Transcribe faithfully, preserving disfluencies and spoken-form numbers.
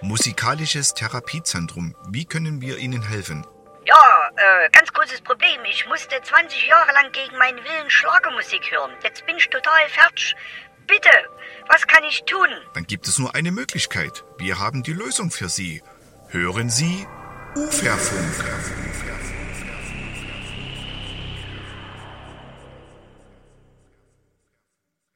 Musikalisches Therapiezentrum. Wie können wir Ihnen helfen? Ja, äh, ganz großes Problem. Ich musste zwanzig Jahre lang gegen meinen Willen Schlagermusik hören. Jetzt bin ich total fertig. Bitte, was kann ich tun? Dann gibt es nur eine Möglichkeit. Wir haben die Lösung für Sie. Hören Sie Uferfunk.